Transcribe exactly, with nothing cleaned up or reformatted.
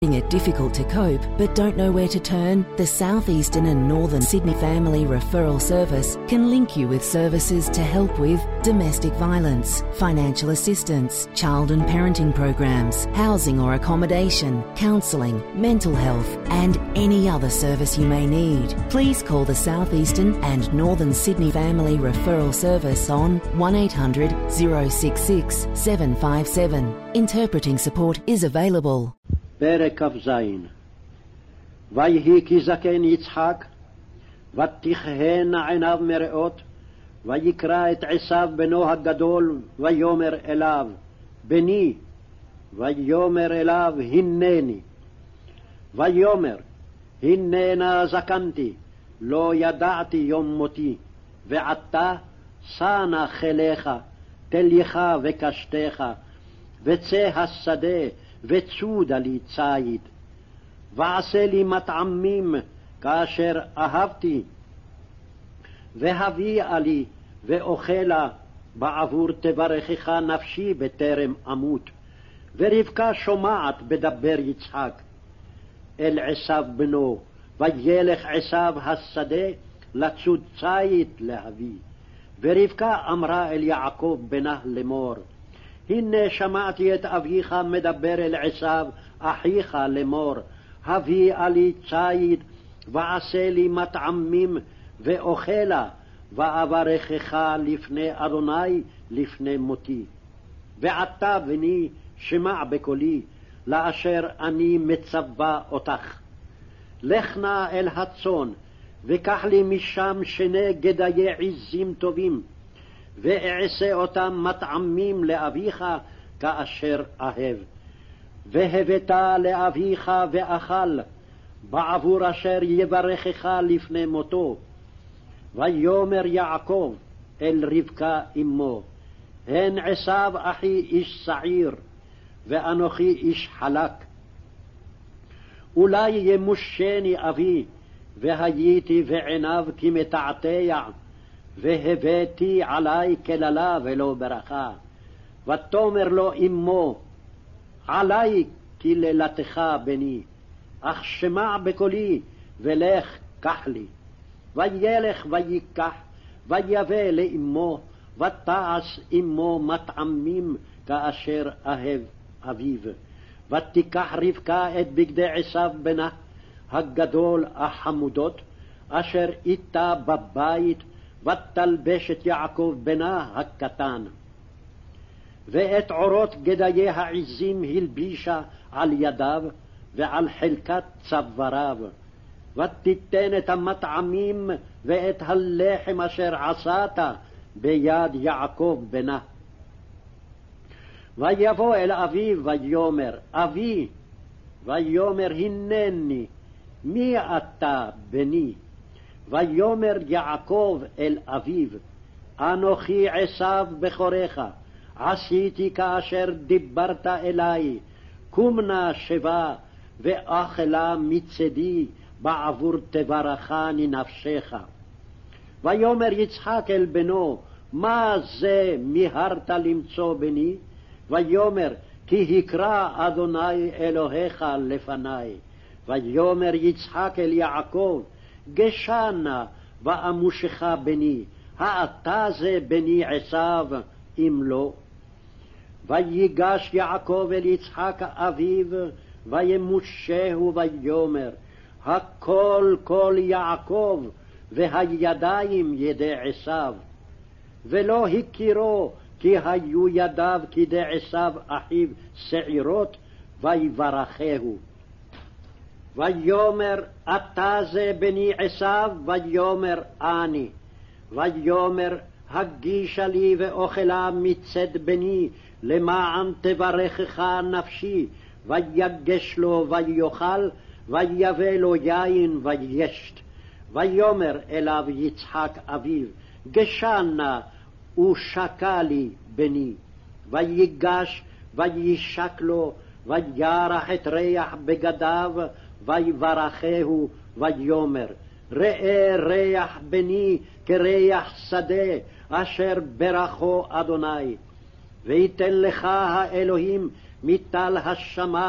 Finding it difficult to cope but don't know where to turn? The Southeastern and Northern Sydney Family Referral Service can link you with services to help with domestic violence, financial assistance, child and parenting programs, housing or accommodation, counselling, mental health and any other service you may need. Please call the Southeastern and Northern Sydney Family Referral Service on one eight hundred, zero six six, seven five seven. Interpreting support is available. פרק כ"ז. ויהי כי זקן יצחק, ותכהנה עיניו מראות, ויקרא את עשיו בנו הגדול, ויאמר אליו, בני, ויאמר אליו, הנני. ויאמר, הננה זקנתי, לא ידעתי יום מותי, ועתה שא נא חיליך, תלייך וקשתך, וצא השדה, וצודה לי ציד, ועשה לי מטעמים כאשר אהבתי, והביאה לי ואוכלה, בעבור תברכך נפשי בטרם אמות. ורבקה שומעת בדבר יצחק אל עשיו בנו, וילך עשיו השדה לצוד ציד להביא. ורבקה אמרה אל יעקב בנה לאמור, הנה שמעתי את אביך מדבר אל עשיו אחיך לאמור, הביאה לי ציד ועשה לי מטעמים ואוכלה, ואברכך לפני אדוני לפני מותי. ועתה בני שמע בקולי, לאשר אני מצווה אותך. לך נא אל הצאן, וקח לי משם שני גדיי עזים טובים, ואעשה אותם מטעמים לאביך כאשר אהב. והבאת לאביך ואכל, בעבור אשר יברכך לפני מותו. ויאמר יעקב אל רבקה אמו, הן עשיו אחי איש שעיר, ואנוכי איש חלק. אולי ימושני אבי, והייתי בעיניו כמתעתע, והבאתי עלי כללה ולא ברכה. ותאמר לו אמו, עלי קללתך בני, אך שמע בקולי, ולך קח לי. וילך ויקח, ויבא לאמו, ותעש אמו מטעמים כאשר אהב אביו. ותיקח רבקה את בגדי עשיו בנה הגדול החמודות, אשר איתה בבית, ותלבש את יעקב בנה הקטן. ואת עורות גדיי העזים הלבישה על ידיו ועל חלקת צוואריו. ותיתן את המטעמים ואת הלחם אשר עשת ביד יעקב בנה. ויבוא אל אביו ויאמר, אבי, ויאמר, הנני, מי אתה בני? ויאמר יעקב אל אביו, אנוכי עשיו בכורך, עשיתי כאשר דיברת אלי, קום נא שבה ואכלה מצדי, בעבור תברכני נפשך. ויאמר יצחק אל בנו, מה זה מיהרת למצוא בני? ויאמר, כי הקרא אדוני אלוהיך לפני. ויאמר יצחק אל יעקב, גשנה ואמושך בני, האתה זה בני עשיו, אם לא. ויגש יעקב אל יצחק אביו, וימושהו ויאמר, הכל כל יעקב, והידיים ידי עשיו. ולא הכירו, כי היו ידיו כדי עשיו אחיו שעירות, ויברכהו. ויאמר, אתה זה בני עשיו? ויאמר, אני. ויאמר, הגישה לי ואוכלה מצד בני, למען תברכך נפשי. ויגש לו ויאכל, ויבא לו יין וישת. ויאמר אליו יצחק אביו, גשנה ושקה לי בני. ויגש וישק לו, וירח את ריח בגדיו, ויברכהו, ויאמר, ראה ריח בני כריח שדה, אשר ברכו אדוני. ויתן לך האלוהים מטל השמיים,